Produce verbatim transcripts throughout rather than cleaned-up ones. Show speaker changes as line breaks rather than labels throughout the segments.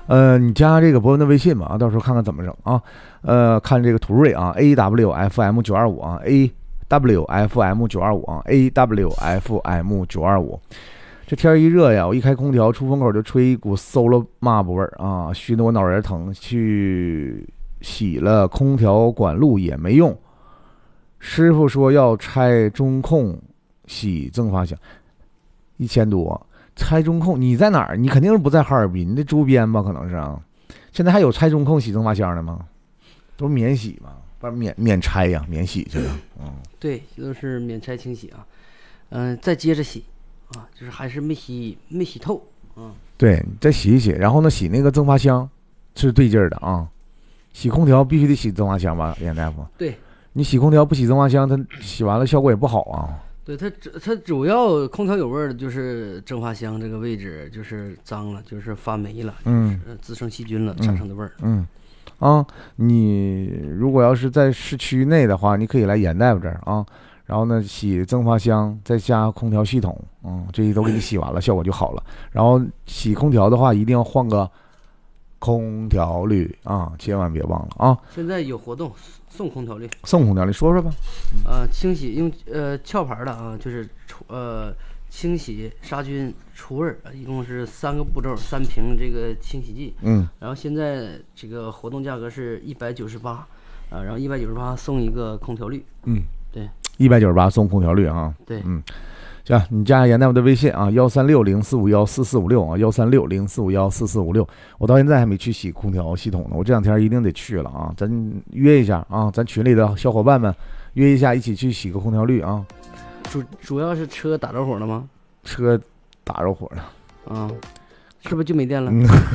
呃，你加这个博文的微信吧，到时候看看怎么整啊。呃，看这个途锐啊 ，A W F M 九二五啊 ，A W F M 九二五啊 ，A W F M 九二五。这天一热呀，我一开空调，出风口就吹一股馊了抹布味儿啊，熏得我脑仁疼。去洗了空调管路也没用，师傅说要拆中控洗增发箱，一千多。拆中控，你在哪儿？你肯定是不在哈尔滨，你的周边吧？可能是啊。现在还有拆中控洗蒸发箱的吗？都是免洗嘛，不是免免拆呀，免洗去了。嗯，
对，都是免拆清洗啊。嗯、呃，再接着洗啊，就是还是没洗没洗透啊。
对，再洗一洗，然后呢，洗那个蒸发箱是对劲儿的啊。洗空调必须得洗蒸发箱吧，严大夫？
对，
你洗空调不洗蒸发箱，它洗完了效果也不好啊。
对，它它主要空调有味儿的就是蒸发箱这个位置就是脏了，就是发霉了，
嗯，
就是滋生细菌了产生的味儿。
嗯，啊，你如果要是在市区内的话，你可以来严大夫这儿啊，然后呢洗蒸发箱，再加空调系统，嗯，这些都给你洗完了，效果就好了。然后洗空调的话，一定要换个空调滤啊，千万别忘了啊。
现在有活动送空调滤，
送空调滤，说说吧。
呃，清洗用呃壳牌的啊，就是除呃清洗杀菌除味儿，一共是三个步骤，三瓶这个清洗剂。
嗯，
然后现在这个活动价格是一百九十八，啊，然后一百九十八送一个空调滤。
嗯，
对，
一百九十八送空调滤啊。
对，
嗯。行，你加严大夫的微信啊，幺三六零四五幺四四五六啊，幺三六零四五幺四四五六。我到现在还没去洗空调系统呢，我这两天一定得去了啊，咱约一下啊，咱群里的小伙伴们约一下，一起去洗个空调滤啊。
主主要是车打着火了吗？
车打着火了
啊，是不是就没电了？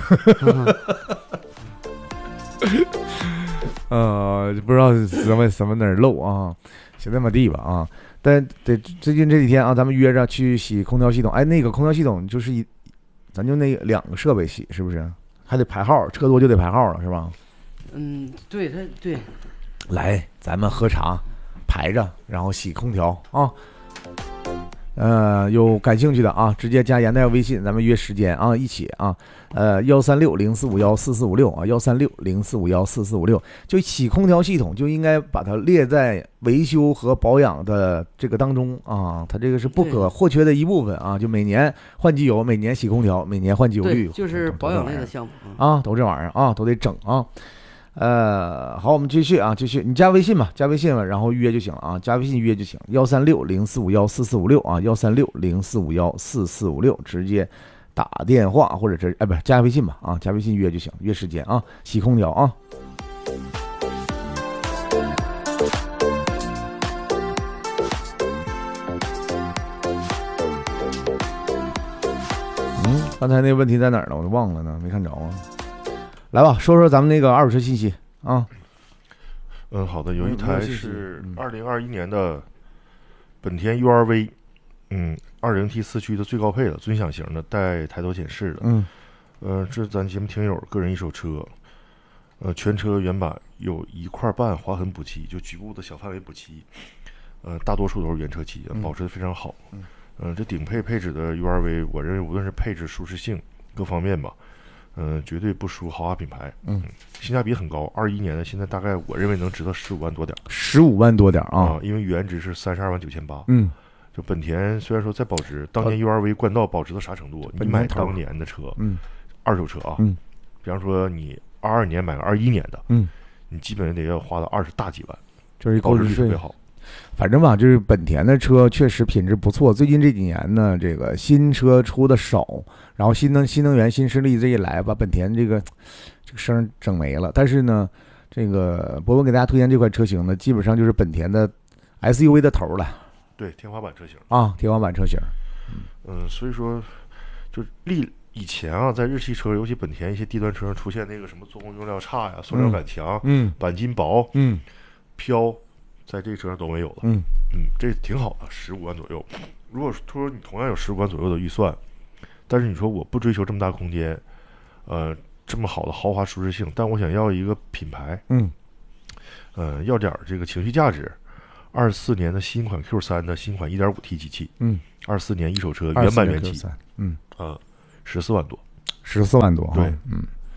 呃，不知道什么什么哪儿漏啊，行那么地吧啊。但得最近这几天啊，咱们约着去洗空调系统。哎，那个空调系统就是一，咱就那两个设备洗，是不是？还得排号，车多就得排号了，是吧？
嗯，对，它对。
来，咱们喝茶，排着，然后洗空调啊。呃，有感兴趣的啊，直接加严大夫微信，咱们约时间啊，一起啊，呃，幺三六零四五幺四四五六啊，幺三六零四五幺四四五六，就洗空调系统就应该把它列在维修和保养的这个当中啊，它这个是不可或缺的一部分啊，就每年换机油，每年洗空调，每年换机油滤，
就是保养类的项目
啊，都这玩意儿啊，都得整啊。呃，好，我们继续啊，继续，你加微信吧，加微信吧，然后约就行了啊，加微信约就行，幺三六零四五幺四四五六啊，幺三六零四五幺四四五六，直接打电话或者是哎，不是加微信吧啊，加微信约就行，约时间啊，洗空调啊。嗯，刚才那个问题在哪儿了？我都忘了呢，没看着啊。来吧，说说咱们那个二手车信息啊。
嗯，好的，有一台是二零二一年的本田 U R V， 嗯，二零 T 四驱的最高配的尊享型的，带抬头显示的。
嗯，
呃，这是咱节目听友个人一手车，呃，全车原版有一块半划痕补漆，就局部的小范围补漆，呃，大多数都是原车漆，保持的非常好。嗯，呃，这顶配配置的 U R V， 我认为无论是配置、舒适性各方面吧。嗯、呃，绝对不输豪华品牌，
嗯，
性价比很高。二一年的现在大概我认为能值到十五万多点，
十五万多点啊、
啊，因为原值是三十二万九千八。
嗯，
就本田虽然说在保值，当年 U R V 冠道保值到啥程度？你买当年的车，
嗯，
二手车啊，
嗯，
比方说你二二年买个二一年的，
嗯，
你基本得要花到二十大几万，
就是
保值率特别好。
反正吧，就是本田的车确实品质不错。最近这几年呢，这个新车出的少，然后新能新能源新势力这一来，把本田这个这个声整没了。但是呢，这个博文给大家推荐这款车型呢，基本上就是本田的 S U V 的头了。
对，天花板车型
啊，天花板车型。
嗯，所以说就历以前啊，在日系车，尤其本田一些低端车上出现那个什么做工用料差呀、塑料感强、
嗯，
钣金薄、
嗯，
飘。在这个车上都没有了，
嗯
嗯，这挺好的，十五万左右。如果说你同样有十五万左右的预算，但是你说我不追求这么大空间，呃，这么好的豪华舒适性，但我想要一个品牌，
嗯，
呃，要点这个情绪价值。二四年的新款 Q 三 的新款 一点五 T 机器，
嗯，
二四年一手车原版原漆，
嗯，
呃，十四万多，
十四万多，
对，
嗯，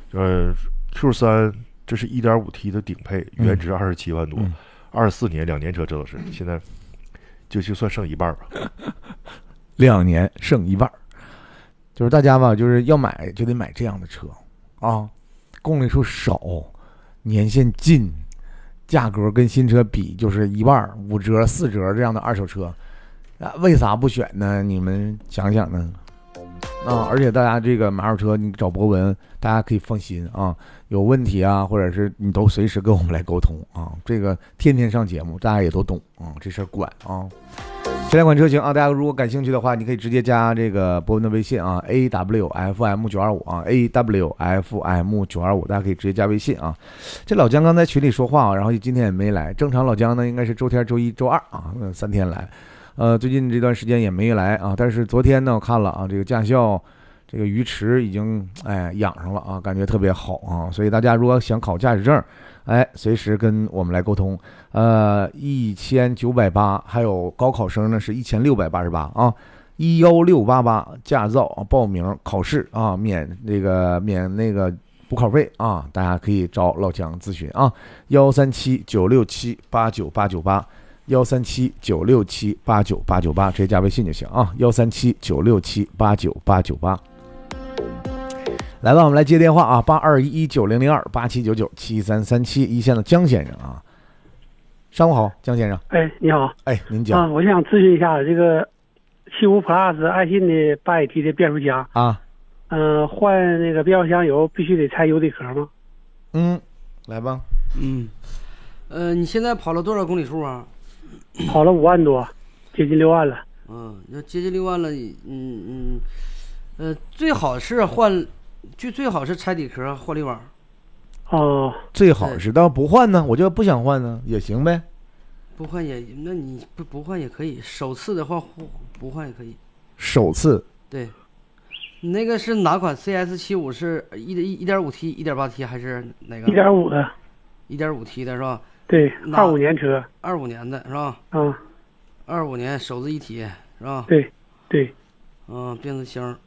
呃 Q 三这是 一点五 T 的顶配，原值二十七万多，二四年两年车这都是，现在就就算剩一半吧，
两年剩一半，就是大家吧，就是要买就得买这样的车啊，公里数少，年限近，价格跟新车比就是一半、五折、四折这样的二手车，啊，为啥不选呢？你们想想呢？啊，而且大家这个买二手车，你找博文，大家可以放心啊，有问题啊，或者是你都随时跟我们来沟通啊。这个天天上节目，大家也都懂啊，这事儿管啊。这两款车型啊，大家如果感兴趣的话，你可以直接加这个博文的微信啊 ，A W F M 九二五啊 ，A W F M 九二五，大家可以直接加微信啊。这老姜刚才群里说话啊，然后今天也没来，正常老姜呢应该是周天、周一、周二啊，三天来。呃，最近这段时间也没来啊，但是昨天呢，我看了啊，这个驾校这个鱼池已经哎养上了啊，感觉特别好啊，所以大家如果想考驾驶证，哎，随时跟我们来沟通。呃，一千九百八，还有高考生呢是一千六百八十八啊，一幺六八八驾照啊，报名考试啊，免那个免那个补考费啊，大家可以找老姜咨询啊，幺三七九六七八九八九八。幺三七九六七八九八九八，直接加微信就行啊！幺三七九六七八九八九八。来吧，我们来接电话啊！八二一一九零零二八七九九七三三七，一线的江先生啊，上午好，江先生。
哎，你好。
哎，您讲
啊，我想咨询一下这个七五 plus 爱信的八 A T 的变速箱
啊，
嗯、呃，换那个变速箱油必须得拆油底壳吗？
嗯，来吧。
嗯，呃，你现在跑了多少公里数啊？
跑了五万多，接近六万了。
嗯，要接近六万了，嗯嗯，呃，最好是换，就最好是拆底壳换滤网。
哦，
最好是，但不换呢，我就不想换呢，也行呗。
不换也，那你不不换也可以，首次的话不换也可以。
首次。
对，你那个是哪款 C S 七五是一一一点五 T、一点八 T 还是哪个？
一点五的。
一点五 T 的是吧？
对，二五年车。
二五年的是吧？
嗯。
二五年手自一体是吧？
对，对。
嗯，变速箱。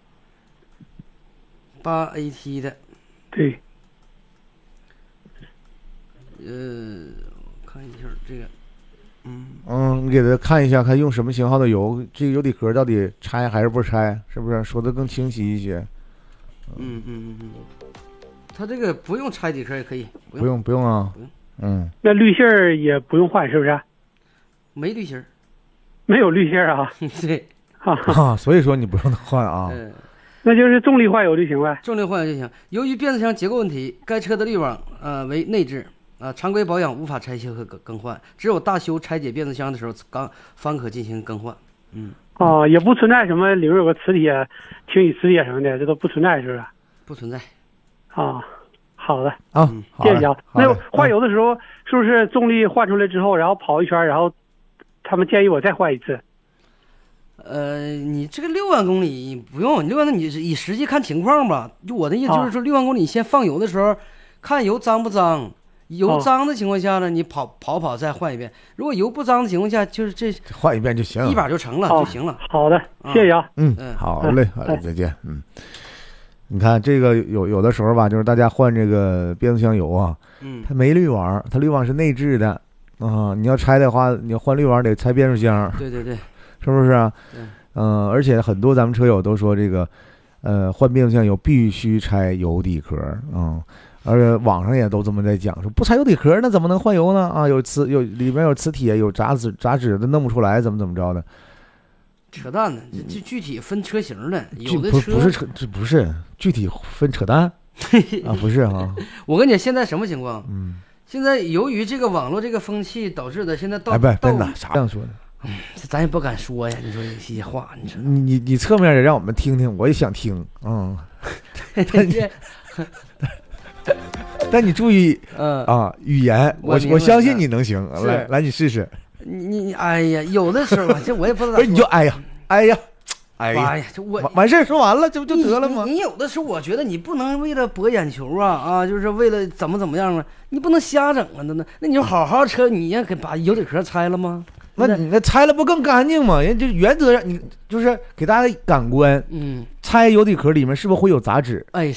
八 A T 的。
对。
呃，看一下这个。嗯。
嗯，你给他看一下，看用什么型号的油，这个油底壳到底拆还是不拆，是不是说的更清晰一些？
嗯嗯嗯嗯。它这个不用拆底壳也可以。
不用不用不用啊。
不用。
嗯，
那滤芯儿也不用换，是不是？
没滤芯儿，
没有滤芯儿啊。
对，
啊，所以说你不用换啊。
嗯，
那就是重力换油就行呗。
重力换油就行。由于变速箱结构问题，该车的滤网呃为内置啊、呃，常规保养无法拆卸和更更换，只有大修拆解变速箱的时候刚方可进行更换。嗯。
哦，也不存在什么里面有个磁铁、清洗磁铁什么的，这都不存在，是不是？
不存在。
啊。好的
啊，
谢谢啊。那换油的时候，是不是重力换出来之后，然后跑一圈，然后他们建议我再换一次？
呃，你这个六万公里不用，六万公里你实际看情况吧。就我的意思就是说，六万公里先放油的时候，看油脏不脏。油脏的情况下呢，你跑跑跑再换一遍。如果油不脏的情况下，就是这
换一遍就行，
一把就成了就行了。
好的，谢谢啊。
嗯，好嘞，好嘞，再见。嗯。你看这个有有的时候吧，就是大家换这个变速箱油啊，
嗯，
它没滤网，它滤网是内置的啊。你要拆的话，你要换滤网得拆变速箱，
对对对，
是不是啊？
对，
嗯、呃，而且很多咱们车友都说这个，呃，换变速箱油必须拆油底壳啊、嗯，而且网上也都这么在讲，说不拆油底壳那怎么能换油呢？啊，有磁有里面有磁铁，有杂质杂质的弄不出来，怎么怎么着的。
扯淡呢，这这具体分车型的，有的车
不是扯，这不是具体分扯淡啊，不是啊。
我跟你现在什么情况？
嗯，
现在由于这个网络这个风气导致的，现在到
哎不
到
那啥这样说的，
嗯，这咱也不敢说呀。你说这些话，你说
你你你侧面也让我们听听，我也想听，嗯。但你但你注意，
嗯
啊，语言，我我相信你能行，来来你试试。
你你哎呀，有的时候这我也不知道。
不是你就哎呀哎呀哎
呀，呀，这我
完事儿说完了，这不就得了吗？
你有的时候我觉得你不能为了博眼球啊啊，就是为了怎么怎么样啊，你不能瞎整啊！那那那你就好好车，你要给把油底壳拆了吗？
那你那拆了不更干净吗？人就原则上你就是给大家感官，
嗯，
拆油底壳里面是不是会有杂质？
哎，